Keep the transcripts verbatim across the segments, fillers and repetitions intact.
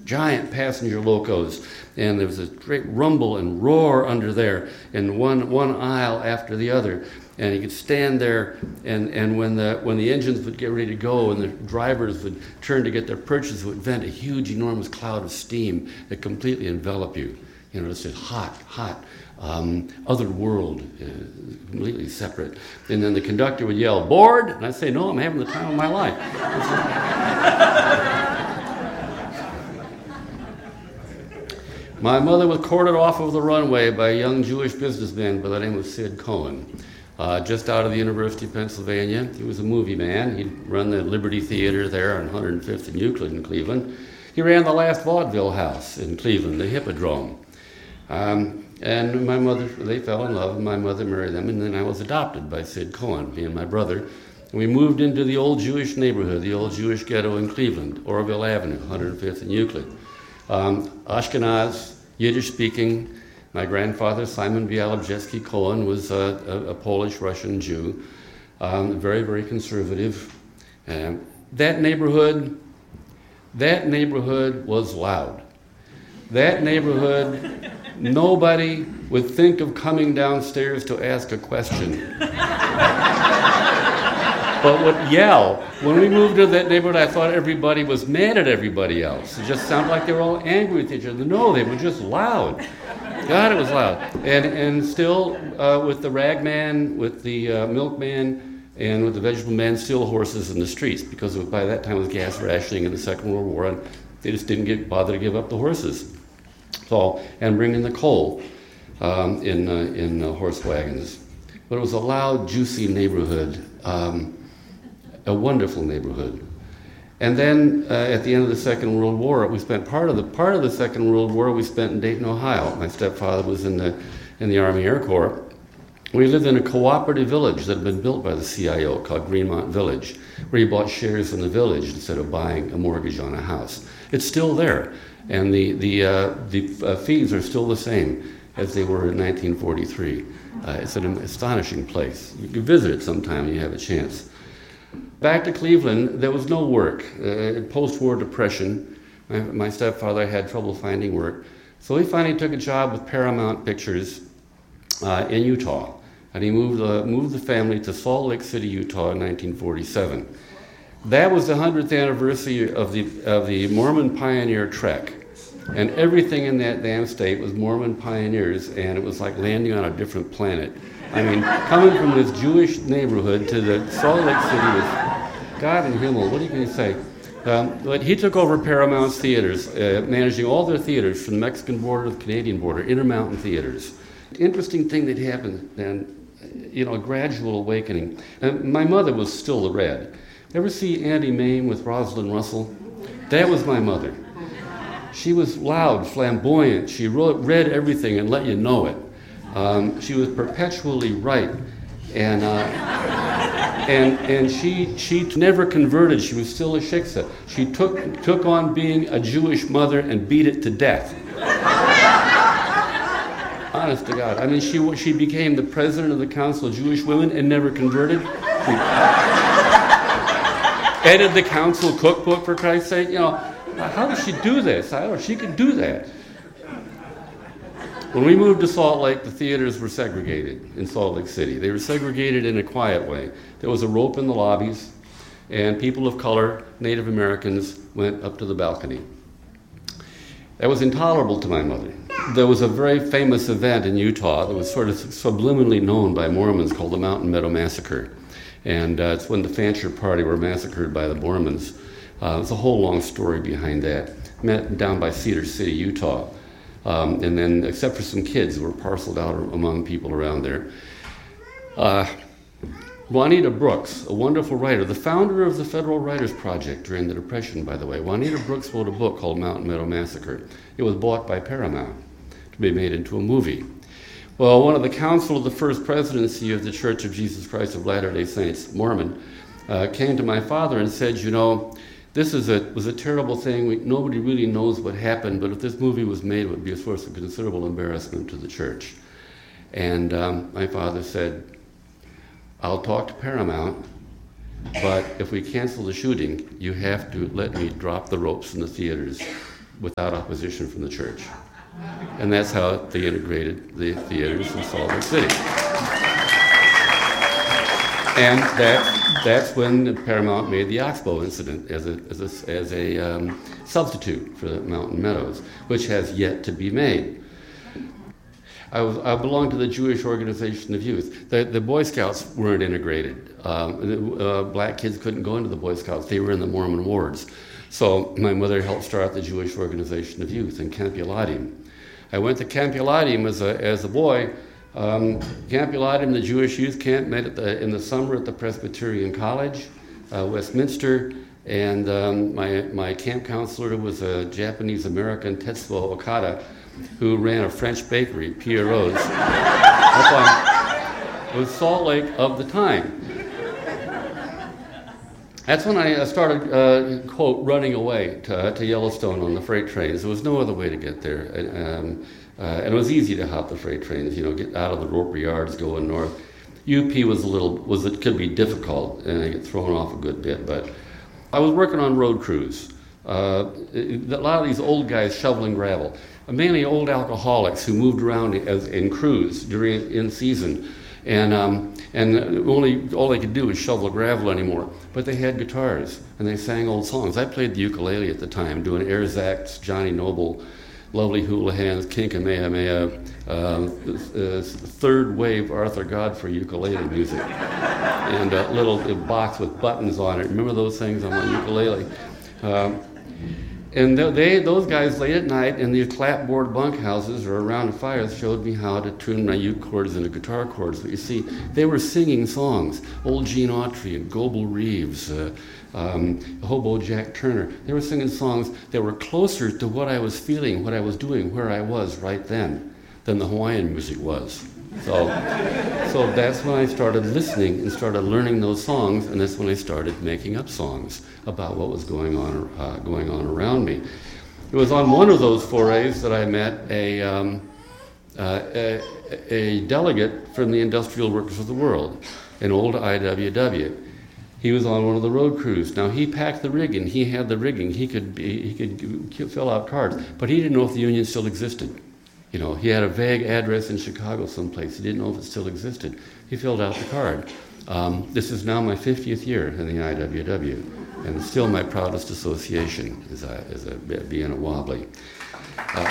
giant passenger locos, and there was a great rumble and roar under there, and one one aisle after the other. And you could stand there, and, and when the when the engines would get ready to go and the drivers would turn to get their purchases, it would vent a huge, enormous cloud of steam that completely envelop you. You know, it's just hot, hot, um, other world, uh, completely separate. And then the conductor would yell, "Bored?" And I'd say, "No, I'm having the time of my life." My mother was courted off of the runway by a young Jewish businessman by the name of Sid Cohen. Uh, just out of the University of Pennsylvania. He was a movie man. He'd run the Liberty Theater there on one hundred fifth and Euclid in Cleveland. He ran the last vaudeville house in Cleveland, the Hippodrome. Um, and my mother, they fell in love, and my mother married them, and then I was adopted by Sid Cohen, me and my brother. And we moved into the old Jewish neighborhood, the old Jewish ghetto in Cleveland, Oroville Avenue, one hundred fifth and Euclid. Um, Ashkenaz, Yiddish-speaking. My grandfather, Simon Bialobczewski Cohen, was a, a, a Polish-Russian Jew, um, very, very conservative. Um, that neighborhood, that neighborhood was loud. That neighborhood, nobody would think of coming downstairs to ask a question, but would yell. When we moved to that neighborhood, I thought everybody was mad at everybody else. It just sounded like they were all angry with each other. No, they were just loud. God, it was loud. And and still, uh, with the ragman, with the uh, milkman, and with the vegetable man, still horses in the streets, because it was, by that time it was gas rationing in the Second World War, and they just didn't get, bother to give up the horses. So, and bringing the coal um, in, uh, in uh, horse wagons. But it was a loud, juicy neighborhood, um, a wonderful neighborhood. And then uh, at the end of the Second World War, we spent part of the part of the Second World War we spent in Dayton, Ohio. My stepfather was in the in the Army Air Corps. We lived in a cooperative village that had been built by the C I O called Greenmont Village, where you bought shares in the village instead of buying a mortgage on a house. It's still there, and the the uh, the uh, fees are still the same as they were in nineteen forty-three. Uh, it's an astonishing place. You can visit it sometime when you have a chance. Back to Cleveland, there was no work. Uh, post-war depression, my, my stepfather had trouble finding work. So he finally took a job with Paramount Pictures uh, in Utah. And he moved, uh, moved the family to Salt Lake City, Utah in nineteen forty-seven. That was the hundredth anniversary of the, of the Mormon Pioneer Trek. And everything in that damn state was Mormon pioneers, and it was like landing on a different planet. I mean, coming from this Jewish neighborhood to the Salt Lake City was God in Himmel. What are you going to say? Um, but he took over Paramount's theaters, uh, managing all their theaters from the Mexican border to the Canadian border, Intermountain theaters. Interesting thing that happened then, you know, a gradual awakening. And my mother was still the red. Ever see Andy Mayne with Rosalind Russell? That was my mother. She was loud, flamboyant. She wrote, read everything and let you know it. Um, she was perpetually right, and uh, and and she she never converted. She was still a shiksa. She took took on being a Jewish mother and beat it to death. Honest to God, I mean, she she became the president of the Council of Jewish Women and never converted. She edited the council cookbook, for Christ's sake. You know, how did she do this? I don't know. She could do that. When we moved to Salt Lake, the theaters were segregated in Salt Lake City. They were segregated in a quiet way. There was a rope in the lobbies, and people of color, Native Americans, went up to the balcony. That was intolerable to my mother. There was a very famous event in Utah that was sort of subliminally known by Mormons called the Mountain Meadow Massacre. And uh, it's when the Fancher Party were massacred by the Mormons. Uh, there's a whole long story behind that. Met down by Cedar City, Utah. Um, and then, except for some kids who were parceled out among people around there. Uh, Juanita Brooks, a wonderful writer, the founder of the Federal Writers Project during the Depression, by the way. Juanita Brooks wrote a book called Mountain Meadow Massacre. It was bought by Paramount to be made into a movie. Well, one of the council of the First Presidency of the Church of Jesus Christ of Latter-day Saints, Mormon, uh, came to my father and said, you know, this is a, was a terrible thing. We, nobody really knows what happened, but if this movie was made, it would be a source of considerable embarrassment to the church. And um, my father said, I'll talk to Paramount, but if we cancel the shooting, you have to let me drop the ropes in the theaters without opposition from the church. And that's how they integrated the theaters in Salt Lake City. And that, that's when Paramount made the Oxbow incident as a, as a, as a um, substitute for the Mountain Meadows, which has yet to be made. I, was, I belonged to the Jewish Organization of Youth. The, the Boy Scouts weren't integrated. Um, uh, black kids couldn't go into the Boy Scouts. They were in the Mormon wards. So my mother helped start the Jewish Organization of Youth in Camp Eladim. I went to Camp Eladim as a, as a boy. Um, Camp Eladim, the Jewish youth camp, met at the, in the summer at the Presbyterian College, uh, Westminster, and um, my, my camp counselor was a Japanese-American, Tetsuo Okada, who ran a French bakery, Pierrot's, up on, it was Salt Lake of the time. That's when I started, uh, quote, running away to, to Yellowstone on the freight trains. There was no other way to get there. Um, uh, and it was easy to hop the freight trains, you know, get out of the Roper Yards going north. U P was a little, was it could be difficult, and I get thrown off a good bit. But I was working on road crews. Uh, a lot of these old guys shoveling gravel, mainly old alcoholics who moved around as, in crews during in season. And um, and only all they could do was shovel gravel anymore. But they had guitars, and they sang old songs. I played the ukulele at the time, doing Erzak's, Johnny Noble, Lovely Houlihan's, King Kamehameha, um, uh, third wave Arthur Godfrey ukulele music, and a little box with buttons on it. Remember those things on my ukulele? Um, And they, those guys late at night in these clapboard bunkhouses or around fires showed me how to tune my uke chords into guitar chords. But you see, they were singing songs. Old Gene Autry and Goebel Reeves, uh, um, Hobo Jack Turner. They were singing songs that were closer to what I was feeling, what I was doing, where I was right then, than the Hawaiian music was. So, so that's when I started listening and started learning those songs, and that's when I started making up songs about what was going on, uh, going on around me. It was on one of those forays that I met a, um, uh, a, a delegate from the Industrial Workers of the World, an old I W W. He was on one of the road crews. Now he packed the rigging. He had the rigging. He could be, he could fill out cards, but he didn't know if the union still existed. You know, he had a vague address in Chicago someplace. He didn't know if it still existed. He filled out the card. Um, this is now my fiftieth year in the I W W, and it's still my proudest association as, I, as a, being a wobbly. Uh,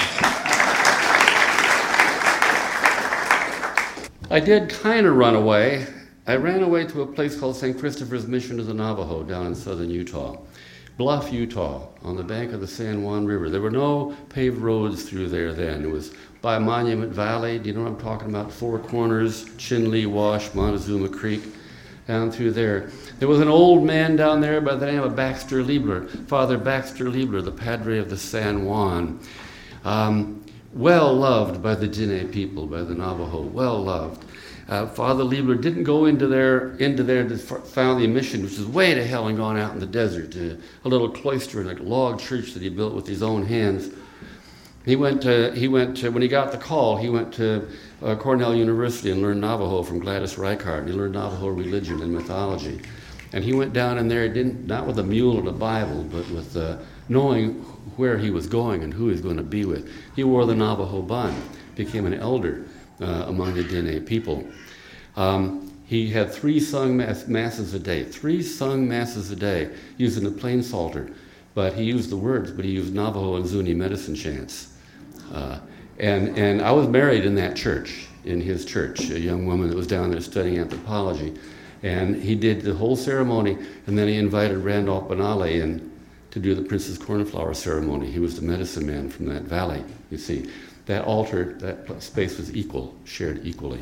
I did kind of run away. I ran away to a place called Saint Christopher's Mission of the Navajo down in southern Utah. Bluff, Utah, on the bank of the San Juan River. There were no paved roads through there then. It was by Monument Valley. Do you know what I'm talking about? Four Corners, Chinle Wash, Montezuma Creek, down through there. There was an old man down there by the name of Baxter Liebler, Father Baxter Liebler, the Padre of the San Juan. Um, well loved by the Diné people, by the Navajo, well loved. Uh, Father Liebler didn't go into there into there to found the mission, which is way to hell and gone out in the desert, uh, a little cloister and a log church that he built with his own hands. He went to, he went to, when he got the call, he went to uh, Cornell University and learned Navajo from Gladys Reichart. He learned Navajo religion and mythology. And he went down in there, didn't, not with a mule and a Bible, but with uh, knowing where he was going and who he was going to be with. He wore the Navajo bun, became an elder Uh, among the Diné people. Um, he had three sung mass, masses a day, three sung masses a day using the plain psalter, but he used the words, but he used Navajo and Zuni medicine chants. Uh, and, and I was married in that church, in his church, a young woman that was down there studying anthropology. And he did the whole ceremony, and then he invited Randolph Benale in to do the Princess Cornflower ceremony. He was the medicine man from that valley, you see. That altar, that space was equal, shared equally.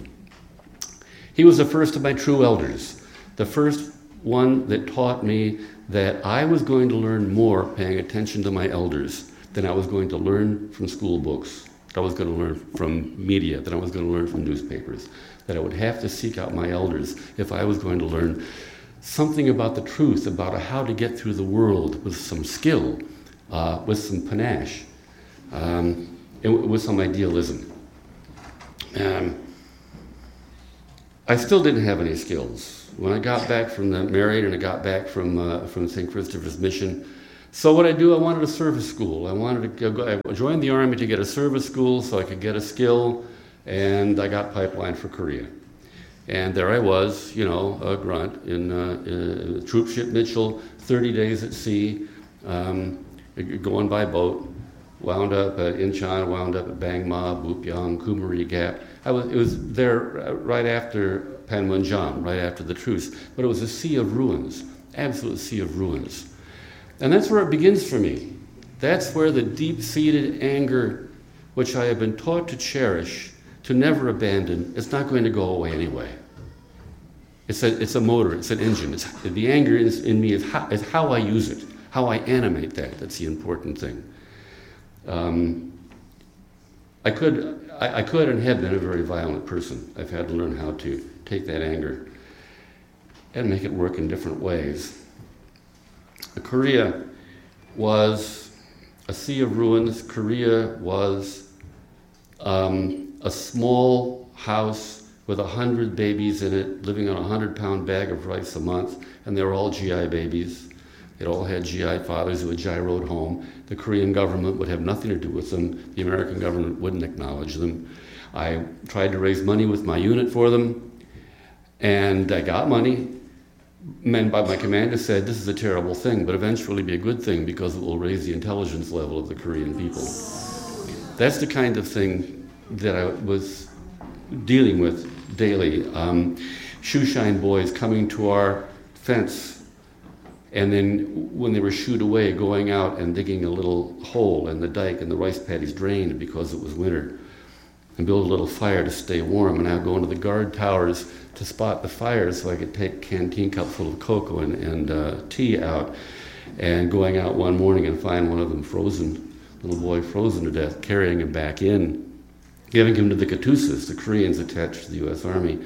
He was the first of my true elders, the first one that taught me that I was going to learn more paying attention to my elders than I was going to learn from school books, that I was going to learn from media, that I was going to learn from newspapers, that I would have to seek out my elders if I was going to learn something about the truth, about how to get through the world with some skill, uh, with some panache. Um, with some idealism. Um, I still didn't have any skills. When I got back from the married and I got back from uh, from Saint Christopher's Mission, So what I do, I wanted a service school. I wanted to go, I joined the Army to get a service school so I could get a skill, and I got pipeline for Korea. And there I was, you know, a grunt in, uh, in troop ship Mitchell, thirty days at sea, um, going by boat, wound up at Incheon, wound up at Bang Ma, Bupyeong, Kumari Gap. I was, it was there right after Panmunjom, right after the truce, but it was a sea of ruins, absolute sea of ruins. And that's where it begins for me. That's where the deep-seated anger, which I have been taught to cherish, to never abandon, it's not going to go away anyway. It's a, it's a motor, it's an engine. It's, the anger is, in me is how, is how I use it, how I animate that. That's the important thing. Um, I could, I, I could and have been a very violent person. I've had to learn how to take that anger and make it work in different ways. Korea was a sea of ruins. Korea was um, a small house with a hundred babies in it, living on a hundred-pound bag of rice a month, and they were all G I babies. They all had G I fathers who had gyroed home. The Korean government would have nothing to do with them. The American government wouldn't acknowledge them. I tried to raise money with my unit for them, and I got money. Men by my commander said, this is a terrible thing, but eventually be a good thing because it will raise the intelligence level of the Korean people. That's the kind of thing that I was dealing with daily. Um, shoeshine boys coming to our fence, and then when they were shooed away, going out and digging a little hole in the dike, and the rice paddies drained because it was winter, and build a little fire to stay warm. And I would go into the guard towers to spot the fires so I could take a canteen cup full of cocoa and, and uh, tea out, and going out one morning and find one of them frozen, little boy frozen to death, carrying him back in, giving him to the Katusas, the Koreans attached to the U S Army.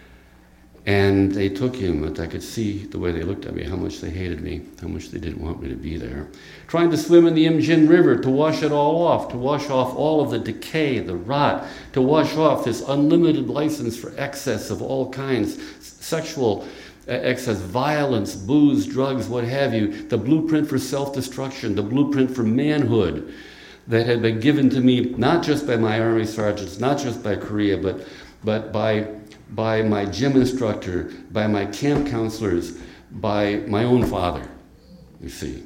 And they took him, and I could see the way they looked at me, how much they hated me, how much they didn't want me to be there. Trying to swim in the Imjin River to wash it all off, to wash off all of the decay, the rot, to wash off this unlimited license for excess of all kinds, sexual excess, violence, booze, drugs, what have you, the blueprint for self-destruction, the blueprint for manhood that had been given to me not just by my army sergeants, not just by Korea, but, but by... by my gym instructor, by my camp counselors, by my own father, you see.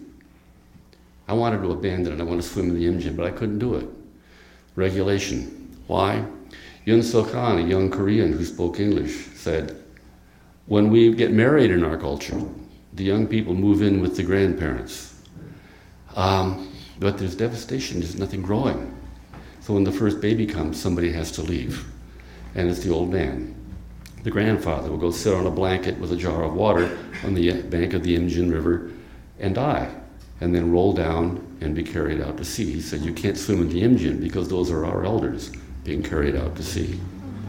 I wanted to abandon it. I wanted to swim in the Imjin, but I couldn't do it. Regulation. Why? Yun Suk-han, a young Korean who spoke English, said, when we get married in our culture, the young people move in with the grandparents. Um, but there's devastation. There's nothing growing. So when the first baby comes, somebody has to leave. And it's the old man. The grandfather will go sit on a blanket with a jar of water on the bank of the Imjin River and die, and then roll down and be carried out to sea. He said, you can't swim in the Imjin because those are our elders being carried out to sea.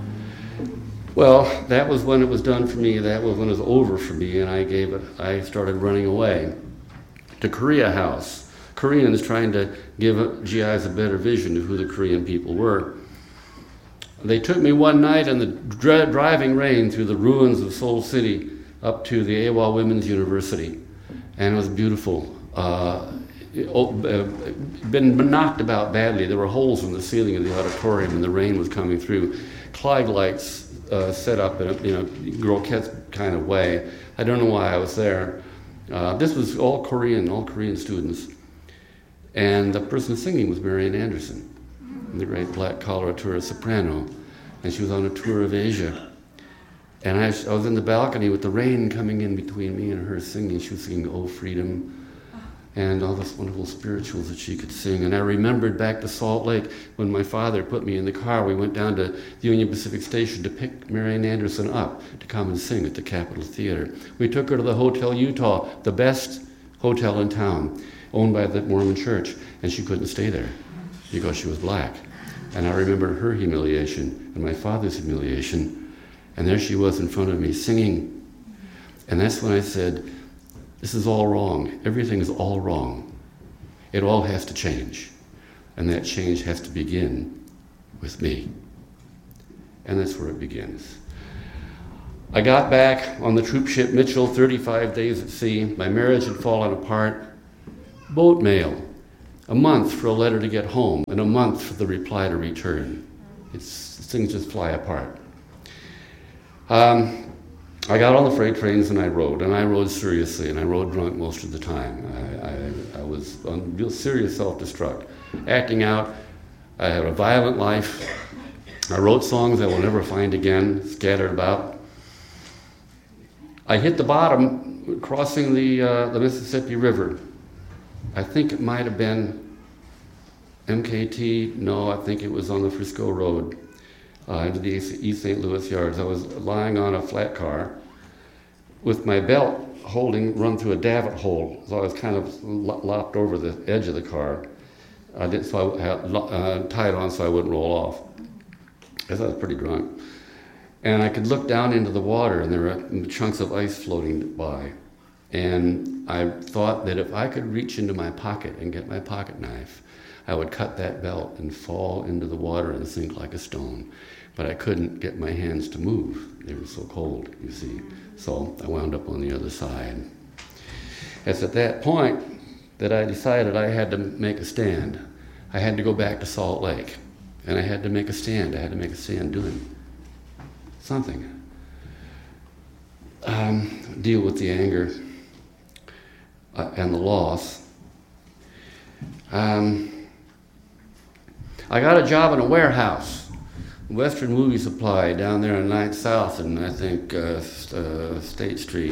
Well, that was when it was done for me. That was when it was over for me, and I gave it. I started running away to Korea House. Koreans trying to give G Is a better vision of who the Korean people were. They took me one night in the dri- driving rain through the ruins of Seoul City up to the Awa Women's University, and it was beautiful. Uh, it, uh, been knocked about badly. There were holes in the ceiling of the auditorium, and the rain was coming through. Klieg lights uh, set up in a you know grotesque kind of way. I don't know why I was there. Uh, this was all Korean, all Korean students, and the person singing was Marian Anderson, the great black coloratura soprano, and she was on a tour of Asia. And I, I was in the balcony with the rain coming in between me and her singing. She was singing "Oh Freedom," and all those wonderful spirituals that she could sing. And I remembered back to Salt Lake when my father put me in the car. We went down to the Union Pacific Station to pick Marian Anderson up to come and sing at the Capitol Theater. We took her to the Hotel Utah, the best hotel in town, owned by the Mormon Church, and she couldn't stay there because she was black. And I remembered her humiliation and my father's humiliation, and there she was in front of me singing. And that's when I said, this is all wrong. Everything is all wrong. It all has to change. And that change has to begin with me. And that's where it begins. I got back on the troop ship Mitchell, thirty-five days at sea. My marriage had fallen apart. boat mail, a month for a letter to get home, and a month for the reply to return. It's, things just fly apart. Um, I got on the freight trains and I rode, and I rode seriously, and I rode drunk most of the time. I, I, I was on real serious self-destruct. Acting out, I had a violent life. I wrote songs I will never find again, scattered about. I hit the bottom crossing the, uh, the Mississippi River. I think it might have been M K T, no, I think it was on the Frisco Road. Uh, into the East Saint Louis yards. I was lying on a flat car with my belt holding, run through a davit hole. So I was kind of lopped over the edge of the car. I did, so I had uh, tied on so I wouldn't roll off. Because I was pretty drunk. And I could look down into the water and there were chunks of ice floating by. And I thought that if I could reach into my pocket and get my pocket knife, I would cut that belt and fall into the water and sink like a stone. But I couldn't get my hands to move. They were so cold, you see. So I wound up on the other side. It's at that point that I decided I had to make a stand. I had to go back to Salt Lake. And I had to make a stand. I had to make a stand doing something. Um, deal with the anger uh, and the loss. Um, I got a job in a warehouse. Western Movie Supply down there on ninth South and I think uh, uh, State Street.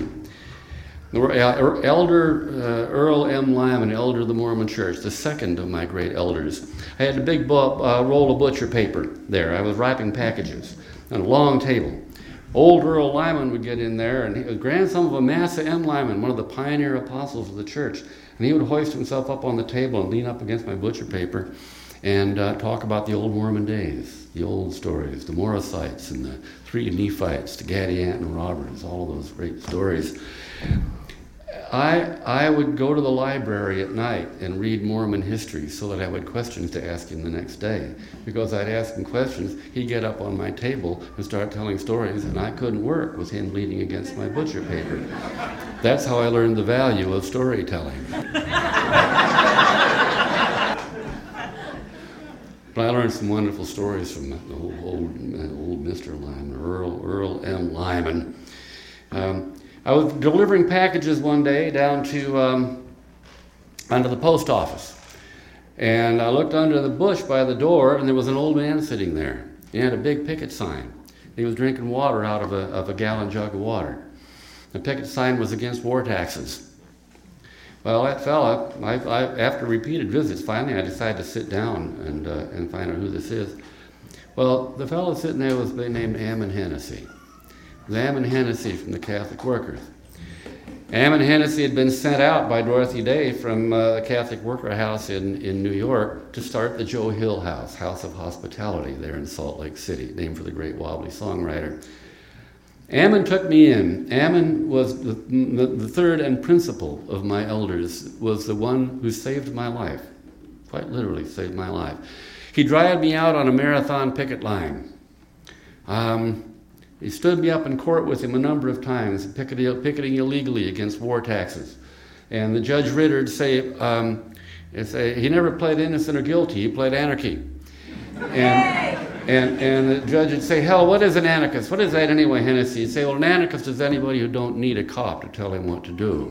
Elder uh, Earl M. Lyman, elder of the Mormon Church, the second of my great elders. I had a big bu- uh, roll of butcher paper there. I was wrapping packages on a long table. Old Earl Lyman would get in there, and he was grandson of Amasa M. Lyman, one of the pioneer apostles of the church. And he would hoist himself up on the table and lean up against my butcher paper and uh, talk about the old Mormon days, the old stories, the Morosites and the three Nephites, the Gadianton and robbers, all of those great stories. I I would go to the library at night and read Mormon history so that I had questions to ask him the next day. Because I'd ask him questions, he'd get up on my table and start telling stories, and I couldn't work with him leaning against my butcher paper. That's how I learned the value of storytelling. But I learned some wonderful stories from the old, old, old Mister Lyman, Earl, Earl M. Lyman. Um, I was delivering packages one day down to um, under the post office. And I looked under the bush by the door, and there was an old man sitting there. He had a big picket sign. He was drinking water out of a, of a gallon jug of water. The picket sign was against war taxes. Well, that fella, I, I, after repeated visits, finally I decided to sit down and, uh, and find out who this is. Well, the fellow sitting there was named Ammon Hennessy. It was Ammon Hennessy from the Catholic Workers. Ammon Hennessy had been sent out by Dorothy Day from uh, the Catholic Worker House in, in New York to start the Joe Hill House, House of Hospitality, there in Salt Lake City, named for the great wobbly songwriter. Ammon took me in. Ammon was the, the, the third and principal of my elders, was the one who saved my life, quite literally saved my life. He dragged me out on a marathon picket line. Um, he stood me up in court with him a number of times, picketing, picketing illegally against war taxes. And the Judge Ritter would say, um, say, he never played innocent or guilty, he played anarchy. And, And and the judge would say, hell, what is an anarchist? What is that anyway, Hennessy? He'd say, well, an anarchist is anybody who don't need a cop to tell him what to do.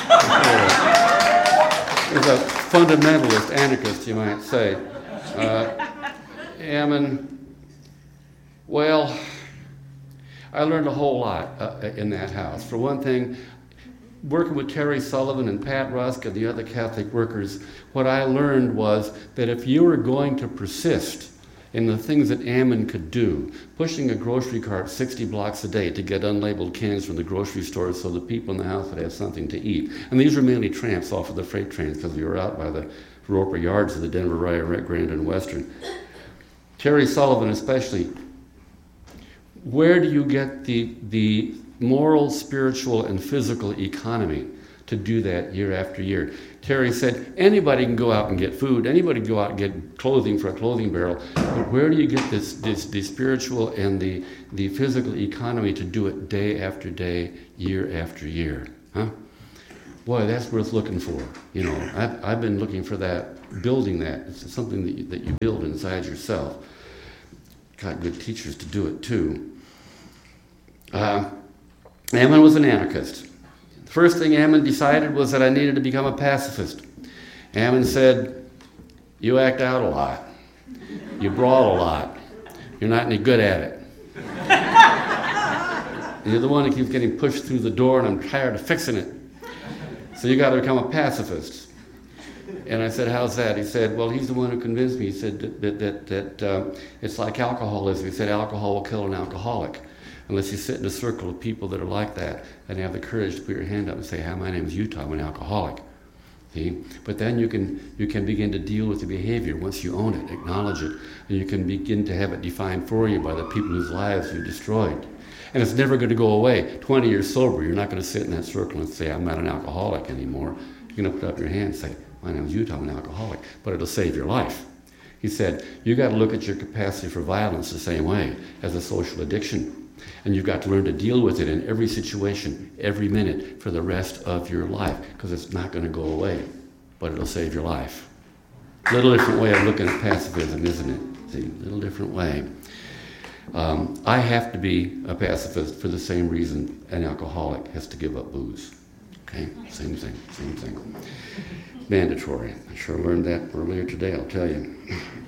He's a fundamentalist anarchist, you might say. Uh, Ammon, well, I learned a whole lot uh, in that house. For one thing, working with Terry Sullivan and Pat Rusk and the other Catholic workers, what I learned was that if you were going to persist in the things that Ammon could do, pushing a grocery cart sixty blocks a day to get unlabeled cans from the grocery store so the people in the house would have something to eat. And these were mainly tramps off of the freight trains because we were out by the Roper yards of the Denver, Rio Grande, and Western. Terry Sullivan especially, where do you get the, the moral, spiritual, and physical economy to do that year after year? Terry said, anybody can go out and get food, anybody can go out and get clothing for a clothing barrel, but where do you get this, this the spiritual and the, the physical economy to do it day after day, year after year? Huh? boy, that's worth looking for. You know, I've, I've been looking for that, building that. It's something that you, that you build inside yourself. Got good teachers to do it too. Uh, Ammon was an anarchist. The first thing Ammon decided was that I needed to become a pacifist. Ammon said, you act out a lot. You brawl a lot. You're not any good at it. You're the one that keeps getting pushed through the door, and I'm tired of fixing it. So you got to become a pacifist. And I said, how's that? He said, well, he's the one who convinced me. He said that, that, that, that uh, it's like alcoholism. He said alcohol will kill an alcoholic unless you sit in a circle of people that are like that and have the courage to put your hand up and say, hi, my name is Utah, I'm an alcoholic. See? But then you can you can begin to deal with the behavior once you own it, acknowledge it, and you can begin to have it defined for you by the people whose lives you destroyed. And it's never going to go away. twenty years sober, you're not going to sit in that circle and say, I'm not an alcoholic anymore. You're going to put up your hand and say, my name is Utah, I'm an alcoholic. But it'll save your life. He said, you got to look at your capacity for violence the same way as a social addiction. And you've got to learn to deal with it in every situation, every minute, for the rest of your life, because it's not going to go away, but it'll save your life. A little different way of looking at pacifism, isn't it? See, a little different way. Um, I have to be a pacifist for the same reason an alcoholic has to give up booze. Okay, same thing, same thing. Mandatory. I sure learned that earlier today, I'll tell you.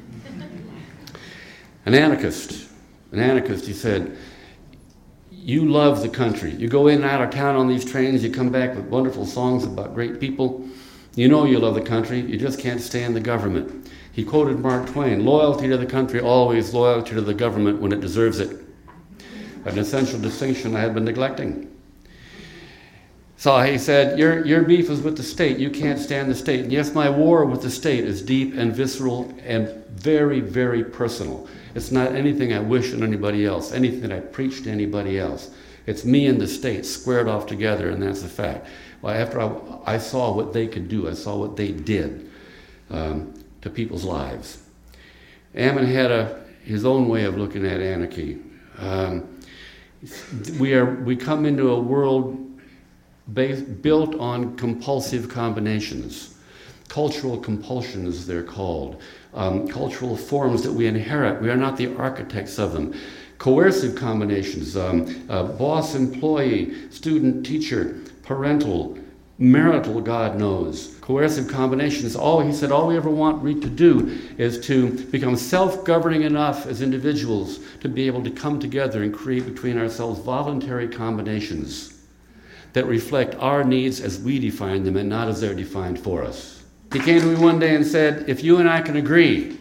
An anarchist, an anarchist, he said, you love the country. You go in and out of town on these trains, you come back with wonderful songs about great people. You know you love the country, you just can't stand the government. He quoted Mark Twain, loyalty to the country, always loyalty to the government when it deserves it. An essential distinction I had been neglecting. So he said, your, your beef is with the state, you can't stand the state. And yes, my war with the state is deep and visceral and very, very personal. It's not anything I wish on anybody else, anything that I preach to anybody else. It's me and the state squared off together, and that's a fact. Well, after I, I saw what they could do, I saw what they did um, to people's lives. Ammon had a, his own way of looking at anarchy. Um, we are we come into a world based, built on compulsive combinations, cultural compulsions they're called. Um, cultural forms that we inherit. We are not the architects of them. Coercive combinations, um, uh, boss-employee, student-teacher, parental, marital, God knows. Coercive combinations. All he said, all we ever want to do is to become self-governing enough as individuals to be able to come together and create between ourselves voluntary combinations that reflect our needs as we define them and not as they're defined for us. He came to me one day and said, if you and I can agree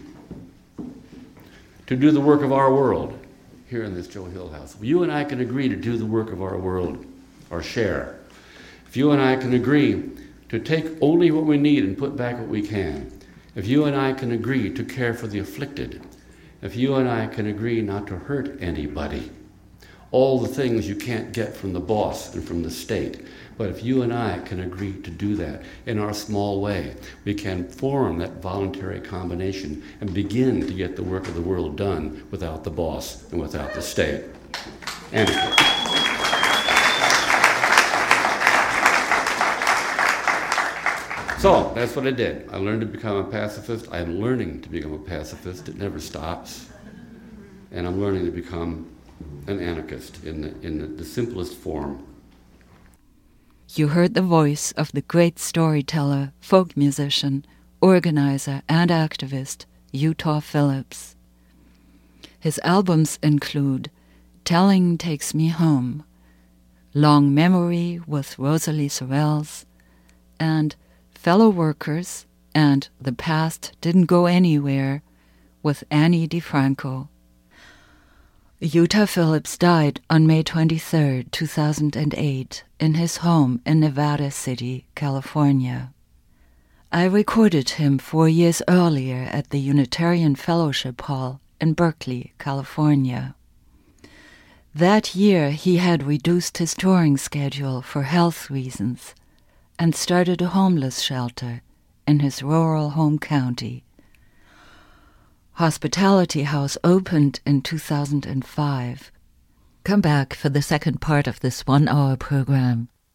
to do the work of our world here in this Joe Hill house, if you and I can agree to do the work of our world, our share, if you and I can agree to take only what we need and put back what we can, if you and I can agree to care for the afflicted, if you and I can agree not to hurt anybody, all the things you can't get from the boss and from the state. But if you and I can agree to do that in our small way, we can form that voluntary combination and begin to get the work of the world done without the boss and without the state. And so that's what I did. I learned to become a pacifist. I am learning to become a pacifist. It never stops. And I'm learning to become an anarchist in the, in the, the simplest form. You heard the voice of the great storyteller, folk musician, organizer, and activist, Utah Phillips. His albums include Telling Takes Me Home, Long Memory with Rosalie Sorrells, and Fellow Workers and The Past Didn't Go Anywhere with Annie DiFranco. Utah Phillips died on May twenty-third, two thousand eight, in his home in Nevada City, California. I recorded him four years earlier at the Unitarian Fellowship Hall in Berkeley, California. That year he had reduced his touring schedule for health reasons and started a homeless shelter in his rural home county. Hospitality House opened in two thousand five. Come back for the second part of this one-hour program.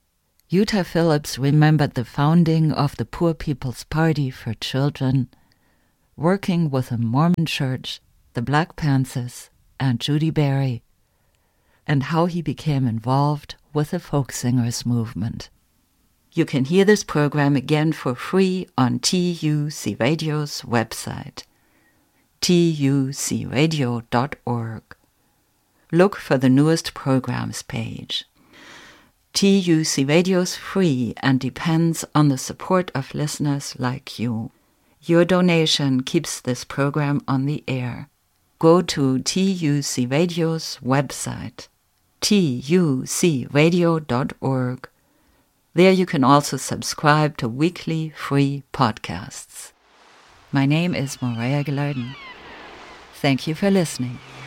Utah Phillips remembered the founding of the Poor People's Party for Children, working with the Mormon Church, the Black Panthers, and Judy Berry, and how he became involved with the folk singers movement. You can hear this program again for free on T U C Radio's website, T U C radio dot org. Look for the newest programs page. T U C Radio's free and depends on the support of listeners like you. Your donation keeps this program on the air. Go to T U C Radio's website, T U C radio dot org. There you can also subscribe to weekly free podcasts. My name is Morea Gilardin. Thank you for listening.